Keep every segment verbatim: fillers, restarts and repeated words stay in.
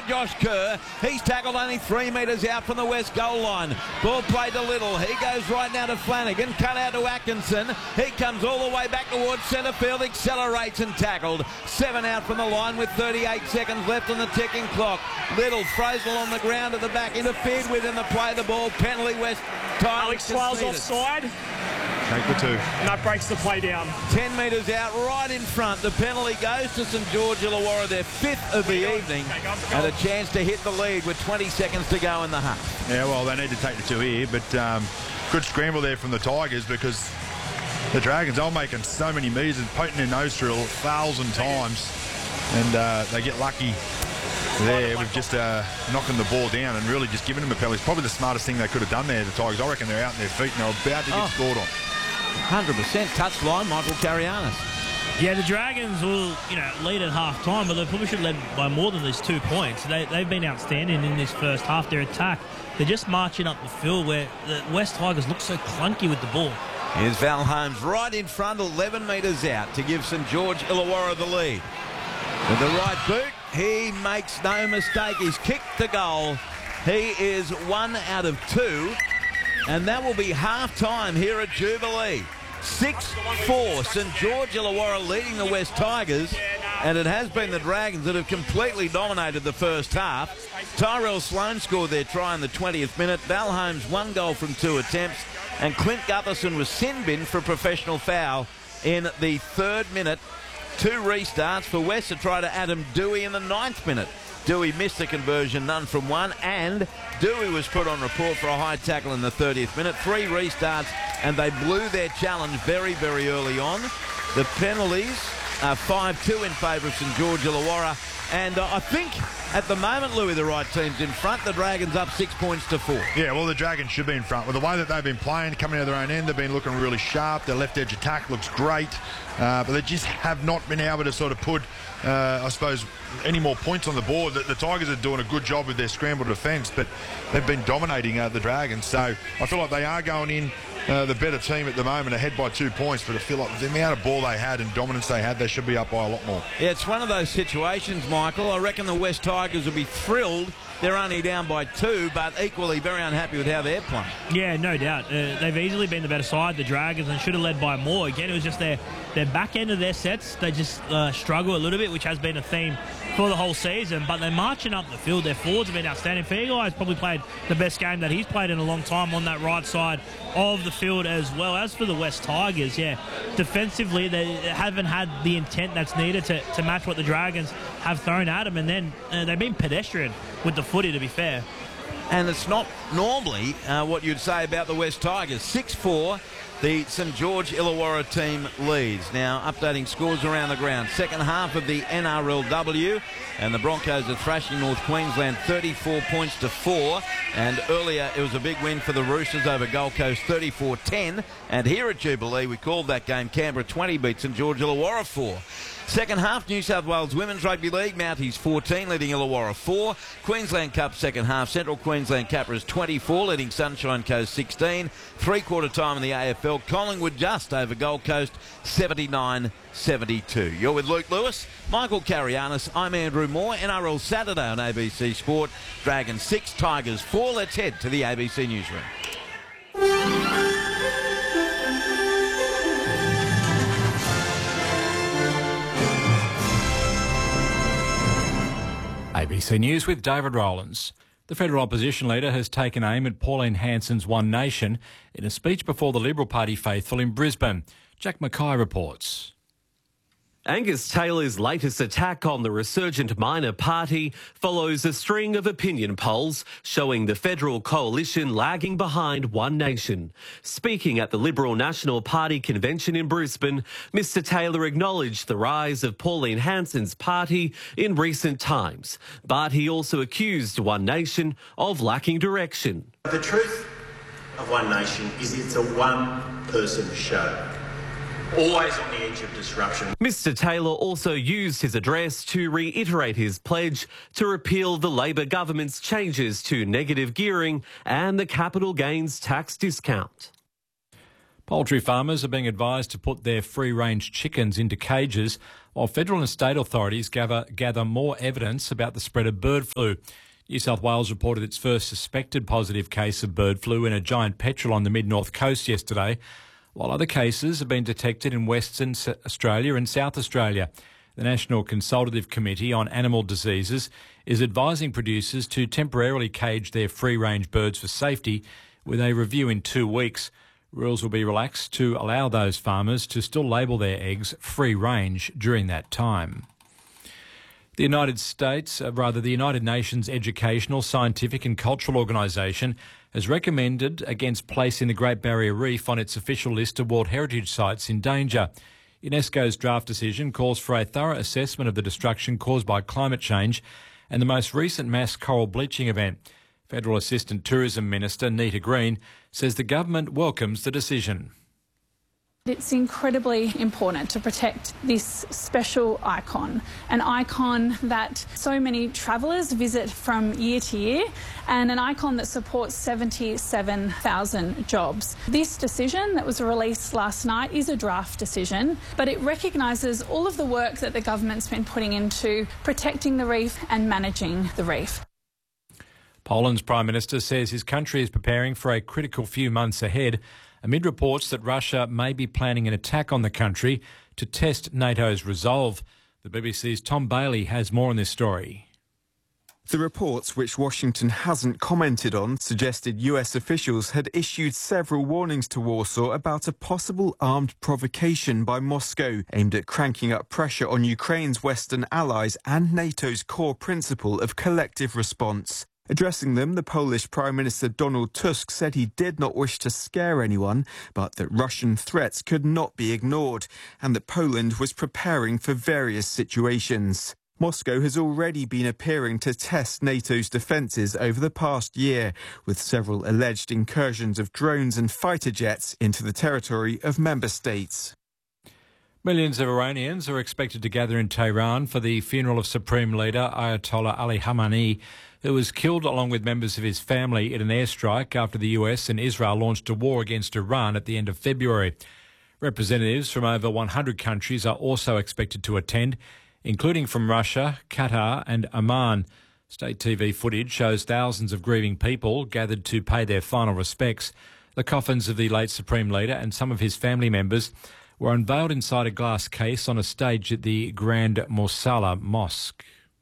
Josh Kerr. He's tackled only three metres out from the west goal line. Ball played to Little. He goes right now to Flanagan. Cut out to Atkinson. He comes all the way back towards centre field. Accelerates and tackled. Seven out from the line with thirty-eight seconds left on the ticking clock. Little throws along the ground at the back. Interfered with in the play of the ball. Penalty West. Alex Swales offside. Take the two. And that breaks the play down. Ten metres out, right in front. The penalty goes to St George Illawarra, their fifth of the evening, and a chance to hit the lead with twenty seconds to go in the half. Yeah, well, they need to take the two here, but um, good scramble there from the Tigers because the Dragons are making so many meters and poking their nose through a thousand times, and uh, they get lucky there with just uh, knocking the ball down and really just giving them a penalty. It's probably the smartest thing they could have done there, the Tigers. I reckon they're out on their feet and they're about to get oh. scored on. one hundred percent touchline, Michael Carianis. Yeah, the Dragons will, you know, lead at half time, but they probably should have led by more than these two points. They, they've been outstanding in this first half. Their attack, they're just marching up the field where the West Tigers look so clunky with the ball. Here's Val Holmes right in front, eleven metres out to give St George Illawarra the lead. With the right boot, he makes no mistake. He's kicked the goal. He is one out of two. And that will be half-time here at Jubilee. six four, St George Illawarra leading the West Tigers. And it has been the Dragons that have completely dominated the first half. Tyrell Sloan scored their try in the twentieth minute. Val Holmes one goal from two attempts. And Clint Gutherson was sin-binned for a professional foul in the third minute. Two restarts for West to try to Adam Dewey in the ninth minute. Dewey missed the conversion, none from one, and Dewey was put on report for a high tackle in the thirtieth minute. Three restarts, and they blew their challenge very, very early on. The penalties are five two in favour of St George Illawarra, and uh, I think at the moment, Louis, the right team's in front. The Dragons up six points to four. Yeah, well, the Dragons should be in front. With the way that they've been playing, coming out of their own end, they've been looking really sharp. Their left edge attack looks great, uh, but they just have not been able to sort of put, uh, I suppose, any more points on the board. The, the Tigers are doing a good job with their scramble defence, but they've been dominating uh, the Dragons. So I feel like they are going in uh, the better team at the moment, ahead by two points. But I feel like the amount of ball they had and dominance they had, they should be up by a lot more. Yeah, it's one of those situations, Michael. I reckon the West Tigers will be thrilled. They're only down by two, but equally very unhappy with how they're playing. Yeah, no doubt. Uh, they've easily been the better side, the Dragons, and should have led by more. Again, it was just their, their back end of their sets. They just uh, struggle a little bit, which has been a theme for the whole season. But they're marching up the field. Their forwards have been outstanding. Fairguy has probably played the best game that he's played in a long time on that right side of the field as well. As for the West Tigers, yeah, defensively, they haven't had the intent that's needed to, to match what the Dragons have thrown at them. And then uh, they've been pedestrian with the footy, to be fair. And it's not normally uh, what you'd say about the West Tigers. six four, the St George Illawarra team leads. Now, updating scores around the ground. Second half of the N R L W, and the Broncos are thrashing North Queensland thirty-four points to four. And earlier, it was a big win for the Roosters over Gold Coast, thirty-four ten. And here at Jubilee, we called that game Canberra twenty beat St George Illawarra four. Second half, New South Wales Women's Rugby League, Mounties fourteen, leading Illawarra four. Queensland Cup second half, Central Queensland Capras twenty-four, leading Sunshine Coast sixteen. Three-quarter time in the A F L, Collingwood just over Gold Coast, seventy-nine seventy-two. You're with Luke Lewis, Michael Carianis, I'm Andrew Moore. N R L Saturday on A B C Sport. Dragons six, Tigers four. Let's head to the A B C newsroom. A B C News with David Rowlands. The federal opposition leader has taken aim at Pauline Hanson's One Nation in a speech before the Liberal Party faithful in Brisbane. Jack Mackay reports. Angus Taylor's latest attack on the resurgent minor party follows a string of opinion polls showing the federal coalition lagging behind One Nation. Speaking at the Liberal National Party convention in Brisbane, Mr Taylor acknowledged the rise of Pauline Hanson's party in recent times, but he also accused One Nation of lacking direction. The truth of One Nation is it's a one-person show. Always on the edge of disruption. Mr Taylor also used his address to reiterate his pledge to repeal the Labor government's changes to negative gearing and the capital gains tax discount. Poultry farmers are being advised to put their free-range chickens into cages while federal and state authorities gather, gather more evidence about the spread of bird flu. New South Wales reported its first suspected positive case of bird flu in a giant petrel on the mid-north coast yesterday, while other cases have been detected in Western Australia and South Australia. The National Consultative Committee on Animal Diseases is advising producers to temporarily cage their free-range birds for safety, with a review in two weeks. Rules will be relaxed to allow those farmers to still label their eggs free-range during that time. The United States, uh, rather the United Nations Educational, Scientific and Cultural Organisation has recommended against placing the Great Barrier Reef on its official list of World Heritage Sites in danger. UNESCO's draft decision calls for a thorough assessment of the destruction caused by climate change and the most recent mass coral bleaching event. Federal Assistant Tourism Minister Nita Green says the government welcomes the decision. It's incredibly important to protect this special icon, an icon that so many travellers visit from year to year, and an icon that supports seventy-seven thousand jobs. This decision that was released last night is a draft decision, but it recognises all of the work that the government's been putting into protecting the reef and managing the reef. Poland's Prime Minister says his country is preparing for a critical few months ahead, amid reports that Russia may be planning an attack on the country to test NATO's resolve. The B B C's Tom Bailey has more on this story. The reports, which Washington hasn't commented on, suggested U S officials had issued several warnings to Warsaw about a possible armed provocation by Moscow aimed at cranking up pressure on Ukraine's Western allies and NATO's core principle of collective response. Addressing them, the Polish Prime Minister Donald Tusk said he did not wish to scare anyone, but that Russian threats could not be ignored, and that Poland was preparing for various situations. Moscow has already been appearing to test NATO's defences over the past year, with several alleged incursions of drones and fighter jets into the territory of member states. Millions of Iranians are expected to gather in Tehran for the funeral of Supreme Leader Ayatollah Ali Khamenei, who was killed along with members of his family in an airstrike after the U S and Israel launched a war against Iran at the end of February. Representatives from over one hundred countries are also expected to attend, including from Russia, Qatar and Oman. State T V footage shows thousands of grieving people gathered to pay their final respects. The coffins of the late Supreme Leader and some of his family members were unveiled inside a glass case on a stage at the Grand Mosalla Mosque.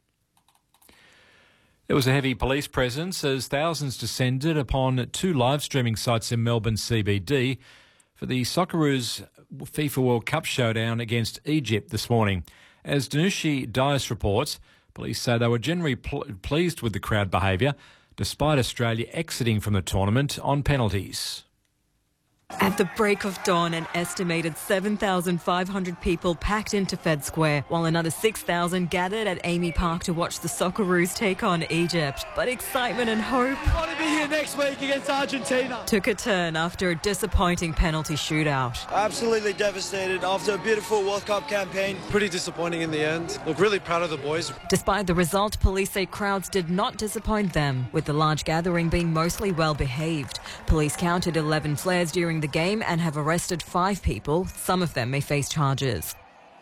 There was a heavy police presence as thousands descended upon two live streaming sites in Melbourne C B D for the Socceroos FIFA World Cup showdown against Egypt this morning. As Danushi Dias reports, police say they were generally pl- pleased with the crowd behaviour, despite Australia exiting from the tournament on penalties. At the break of dawn, an estimated seven thousand five hundred people packed into Fed Square, while another six thousand gathered at Amy Park to watch the Socceroos take on Egypt. But excitement and hope we want to be here next week against Argentina took a turn after a disappointing penalty shootout. Absolutely devastated after a beautiful World Cup campaign. Pretty disappointing in the end. Look, really proud of the boys. Despite the result, police say crowds did not disappoint them, with the large gathering being mostly well behaved. Police counted eleven flares during the game and have arrested five people. Some of them may face charges.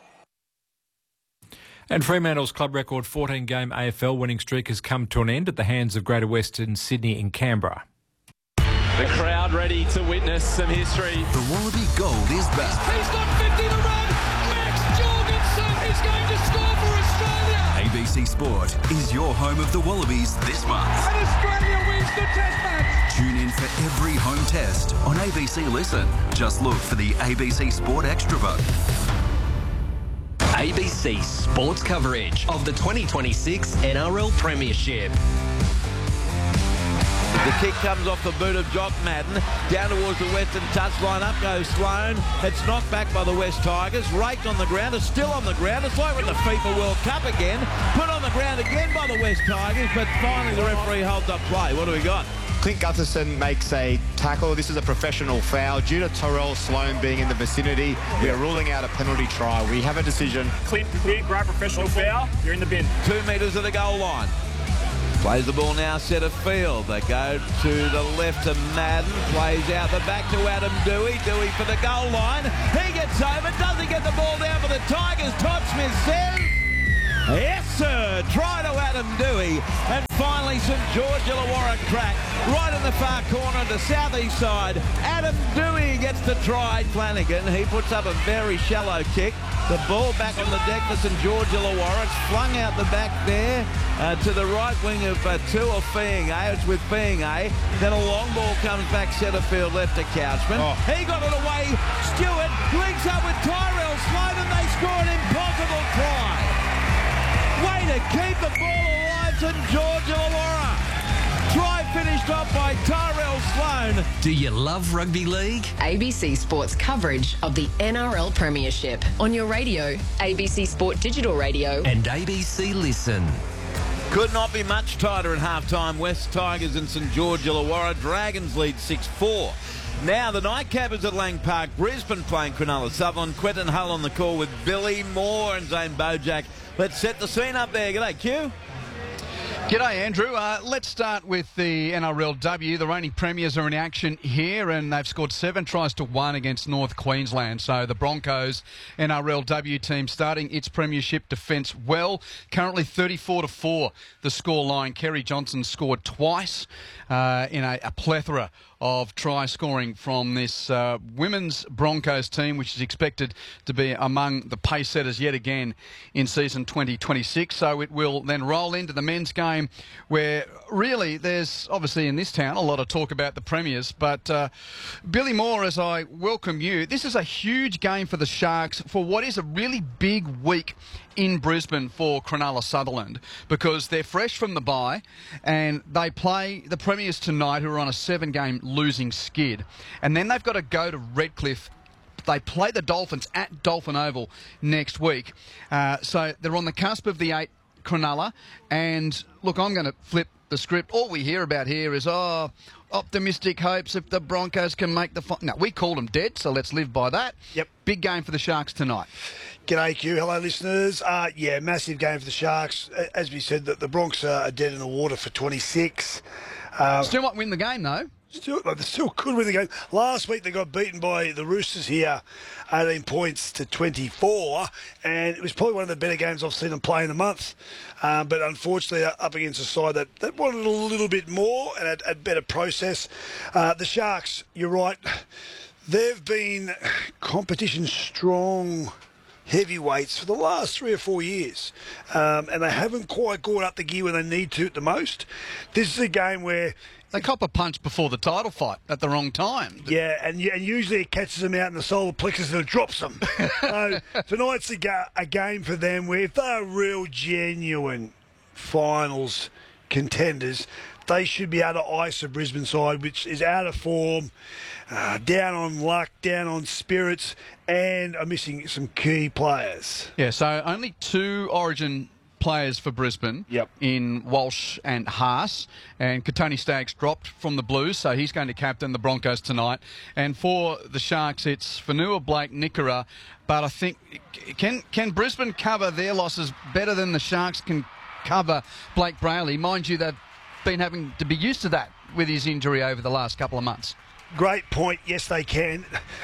And Fremantle's club record fourteen-game A F L winning streak has come to an end at the hands of Greater Western Sydney in Canberra. The crowd ready to witness some history. The Wallaby Gold is back. He's got fifty to run. Max Jorgensen is going to score for Australia. A B C Sport is your home of the Wallabies this month. And Australia wins the Test match. Tune in for every home test on A B C Listen. Just look for the A B C Sport Extra button. A B C Sports coverage of the twenty twenty-six N R L Premiership. The kick comes off the boot of Jock Madden. Down towards the Western touchline. Up goes Sloane. It's knocked back by the West Tigers. Raked on the ground. It's still on the ground. It's like with the FIFA World Cup again. Put on the ground again by the West Tigers. But finally the referee holds up play. What do we got? Clint Gutherson makes a tackle. This is a professional foul. Due to Terrell Sloane being in the vicinity, we are ruling out a penalty try. We have a decision. Clint, great professional foul. You're in the bin. Two metres of the goal line. Plays the ball now, centre field. They go to the left to Madden. Plays out the back to Adam Dewey. Dewey for the goal line. He gets over. Doesn't get the ball down for the Tigers. Todd Smith says, yes, sir. Try to Adam Dewey. And finally, St George Illawarra crack right in the far corner of the southeast side. Adam Dewey gets the try. Flanagan, he puts up a very shallow kick. The ball back on the deck for St George Illawarra. It's flung out the back there uh, to the right wing of uh, Tua Fiingay. It's with Fiingay. Then a long ball comes back centre field left to Couchman. Oh. He got it away. Stewart links up with Tyrell Sloan and they score an impossible try. Way to keep the ball alive, St George Illawarra. Try finished off by Tyrell Sloan. Do you love rugby league? A B C Sports coverage of the N R L Premiership. On your radio, A B C Sport Digital Radio. And A B C Listen. Could not be much tighter at half-time. West Tigers and St George Illawarra. Dragons lead six four. Now the Nightcappers at Lang Park. Brisbane playing Cronulla Sutherland. Quentin Hull on the call with Billy Moore and Zane Bojack. Let's set the scene up there. G'day, Q. G'day, Andrew. Uh, let's start with the N R L W. The reigning premiers are in action here, and they've scored seven tries to one against North Queensland. So the Broncos N R L W team starting its premiership defence well. Currently thirty-four to four the scoreline. Kerry Johnson scored twice uh, in a, a plethora of try scoring from this uh, women's Broncos team, which is expected to be among the pace setters yet again in season twenty twenty-six. So it will then roll into the men's game, where really there's obviously in this town a lot of talk about the premiers. But uh, Billy Moore, as I welcome you, this is a huge game for the Sharks for what is a really big week in Brisbane for Cronulla Sutherland, because they're fresh from the bye and they play the premiers tonight, who are on a seven-game losing skid. And then they've got to go to Redcliffe. They play the Dolphins at Dolphin Oval next week. Uh, so they're on the cusp of the eight, Cronulla. And look, I'm going to flip the script. All we hear about here is, oh, optimistic hopes if the Broncos can make the final. No, we called them dead, so let's live by that. Yep. Big game for the Sharks tonight. G'day, Q. Hello, listeners. Uh, yeah, massive game for the Sharks. As we said, the, the Bronx are dead in the water for twenty-six. Uh, Still might win the game, though. Still, they still could win the game. Last week they got beaten by the Roosters here, eighteen points to twenty-four, and it was probably one of the better games I've seen them play in a month. Uh, but unfortunately, up against a side that, that wanted a little bit more and a, a better process. Uh, the Sharks, you're right, they've been competition strong heavyweights for the last three or four years, um, and they haven't quite got up the gear when they need to at the most. This is a game where they cop a punch before the title fight at the wrong time. Yeah, and, and usually it catches them out in the solar plexus and it drops them. So tonight's a, ga- a game for them where if they're real genuine finals contenders, they should be able to ice a Brisbane side, which is out of form, uh, down on luck, down on spirits, and are missing some key players. Yeah, so only two Origin players for Brisbane yep. in Walsh and Haas, and Katoni Staggs dropped from the Blues, so he's going to captain the Broncos tonight. And for the Sharks, it's Fanua, Blake, Nikora, but I think, can can Brisbane cover their losses better than the Sharks can cover Blake Brayley? Mind you, they've been having to be used to that with his injury over the last couple of months. Great point. Yes, they can.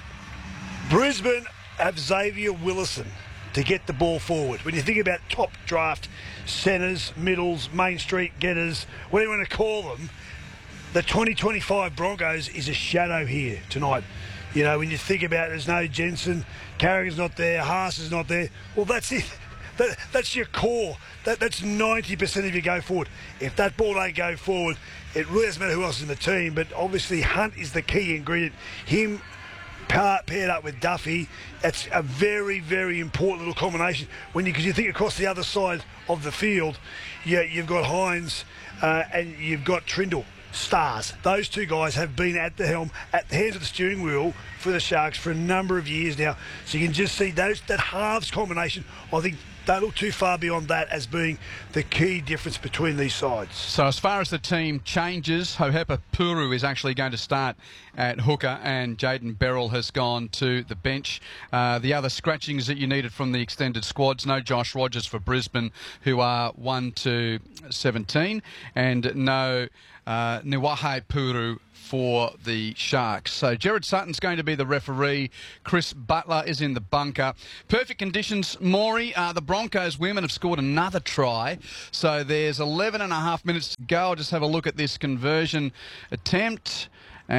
Brisbane have Xavier Willison to get the ball forward. When you think about top draft centres, middles, Main Street getters, whatever you want to call them, the twenty twenty-five Broncos is a shadow here tonight. You know, when you think about it, there's no Jensen, Carrigan's not there, Haas is not there. Well, that's it. That, that's your core. That, that's ninety percent of your go forward. If that ball don't go forward, it really doesn't matter who else is in the team, but obviously Hunt is the key ingredient. Him paired up with Duffy, that's a very, very important little combination. When you, because you think across the other side of the field, you, you've got Hines uh, and you've got Trindle, stars. Those two guys have been at the helm, at the hands of the steering wheel for the Sharks for a number of years now. So you can just see those that halves combination. I think don't look too far beyond that as being the key difference between these sides. So as far as the team changes, Hohepa Puru is actually going to start at hooker and Jaden Beryl has gone to the bench. Uh, the other scratchings that you needed from the extended squads, no Josh Rogers for Brisbane, who are one to seventeen, and no uh, Niwahe Puru for the Sharks. So Jared Sutton's going to be the referee. Chris Butler is in the bunker. Perfect conditions, Maury. Uh, the Broncos women have scored another try. So there's eleven and a half minutes to go. I'll just have a look at this conversion attempt.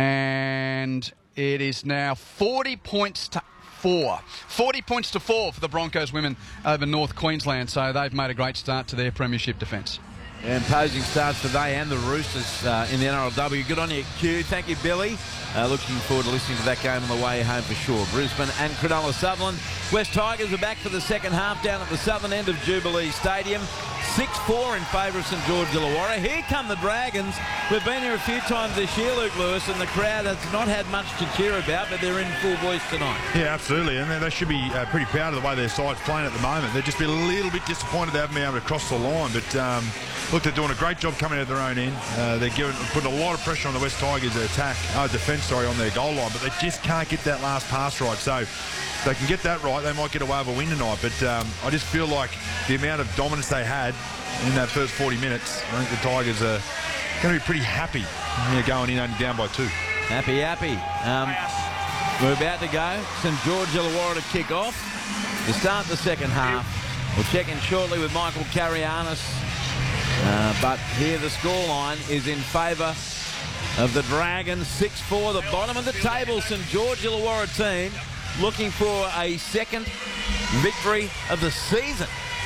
And it is now forty points to four. forty points to four for the Broncos women over North Queensland. So they've made a great start to their premiership defence. Imposing starts for they and the Roosters uh, in the N R L W. Good on you, Q. Thank you, Billy. Uh, looking forward to listening to that game on the way home for sure. Brisbane and Cronulla Sutherland. West Tigers are back for the second half down at the southern end of Jubilee Stadium. six four in favour of St George Illawarra. Here come the Dragons. We've been here a few times this year, Luke Lewis, and the crowd has not had much to cheer about, but they're in full voice tonight. Yeah, absolutely, and they should be uh, pretty proud of the way their side's playing at the moment. They'd just be a little bit disappointed they haven't been able to cross the line, but um, look, they're doing a great job coming out of their own end. Uh, they're giving, putting a lot of pressure on the West Tigers' attack, uh, defence, sorry, on their goal line, but they just can't get that last pass right. So if they can get that right, they might get away with a win tonight. But um, I just feel like the amount of dominance they had in that first forty minutes, I think the Tigers are going to be pretty happy, you know, going in only down by two. Happy, happy. Um, we're about to go. St George Illawarra to kick off to start the second half. We'll check in shortly with Michael Carianis. Uh, but here the scoreline is in favour of the Dragons. six four, the bottom of the table. St George Illawarra team looking for a second victory of the season.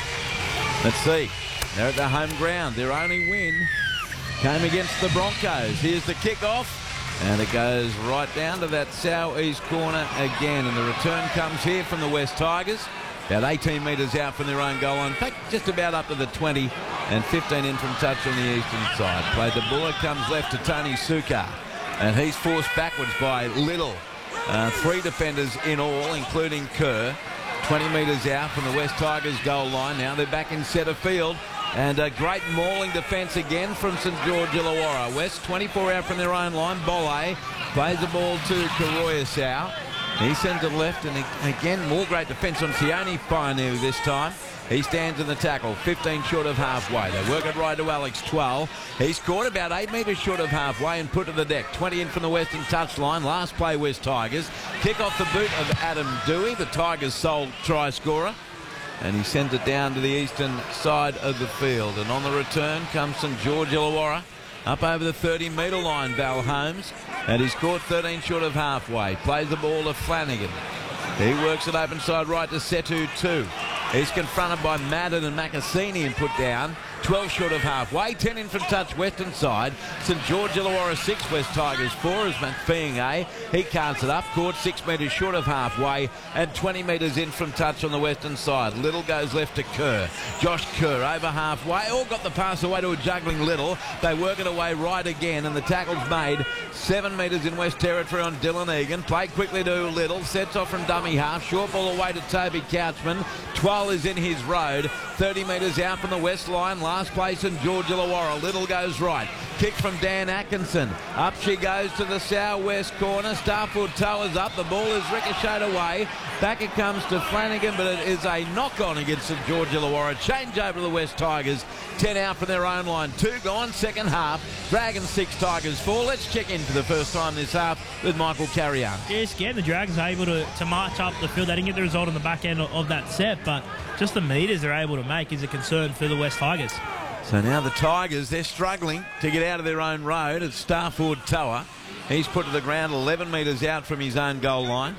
Let's see. They're at the home ground. Their only win came against the Broncos. Here's the kickoff, and it goes right down to that south-east corner again. And the return comes here from the West Tigers. About eighteen metres out from their own goal line. In fact, just about up to the twenty, and fifteen in from touch on the eastern side. Played the ball. It comes left to Tony Sukar, and he's forced backwards by Little. Uh, three defenders in all, including Kerr. twenty metres out from the West Tigers goal line. Now they're back in centre field. And a great mauling defence again from St George Illawarra. West twenty-four out from their own line. Bolle plays the ball to Karoyasau. He sends it left, and again, more great defence on Sione Pioneer this time. He stands in the tackle, fifteen short of halfway. They work it right to Alex Twelve. He's scored about eight metres short of halfway and put to the deck. twenty in from the western touchline. Last play, West Tigers. Kick off the boot of Adam Dewey, the Tigers' sole try scorer. And he sends it down to the eastern side of the field. And on the return comes St George Illawarra. Up over the thirty metre line, Val Holmes. And he's caught thirteen short of halfway. Plays the ball to Flanagan. He works it open side right to Setu two. He's confronted by Madden and Macassini and put down. twelve short of halfway. ten in from touch western side. St George Illawarra six, West Tigers four is McPhee. He carts it up. Caught six metres short of halfway and twenty metres in from touch on the western side. Little goes left to Kerr. Josh Kerr over halfway. All got the pass away to a juggling Little. They work it away right again, and the tackle's made seven metres in West Territory on Dylan Egan. Played quickly to Little. Sets off from dummy half. Short ball away to Toby Couchman. Twelve is in his road. thirty metres out from the west line. Last place in George Illawarra. Little goes right. Kick from Dan Atkinson. Up she goes to the southwest corner. Starford Towers up. The ball is ricocheted away. Back it comes to Flanagan, but it is a knock-on against St George Illawarra. Change over to the West Tigers. ten out from their own line. Two gone, second half. Dragons six, Tigers four. Let's check in for the first time this half with Michael Carrion. Yes, again, the Dragons are able to, to march up the field. They didn't get the result on the back end of, of that set, but just the metres they're able to make is a concern for the West Tigers. So now the Tigers, they're struggling to get out of their own road. It's Starford Tower. He's put to the ground eleven metres out from his own goal line.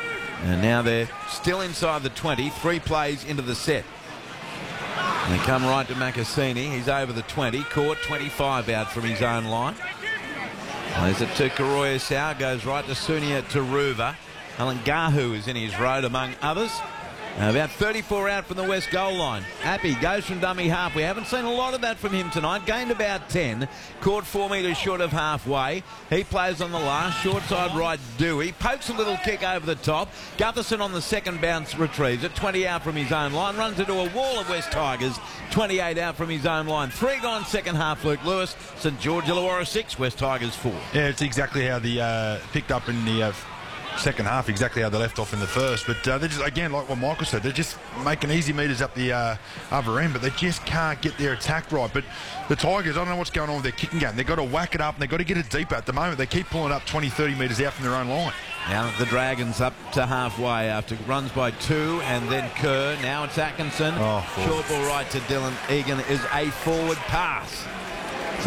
And now they're still inside the twenty, three plays into the set. And they come right to Macassini. He's over the twenty, caught twenty-five out from his own line. Plays it to Karoyasau, goes right to Sunia Taruva. Alan Gahu is in his road among others. About thirty-four out from the west goal line. Appy goes from dummy half. We haven't seen a lot of that from him tonight. Gained about ten. Caught four metres short of halfway. He plays on the last. Short side right, Dewey. Pokes a little kick over the top. Gutherson on the second bounce retrieves it. twenty out from his own line. Runs into a wall of West Tigers. twenty-eight out from his own line. Three gone second half, Luke Lewis. St George Illawarra six, West Tigers four. Yeah, it's exactly how the uh, picked up in the... Uh, second half, exactly how they left off in the first, but uh, they're just, again, like what Michael said, they're just making easy meters up the uh, other end, but they just can't get their attack right. But the Tigers, I don't know what's going on with their kicking game. They've got to whack it up and they've got to get it deeper. At the moment, they keep pulling up twenty, thirty metres out from their own line. Now the Dragons up to halfway after runs by two, and then Kerr. Now it's Atkinson. Oh, short ball right to Dylan Egan is a forward pass.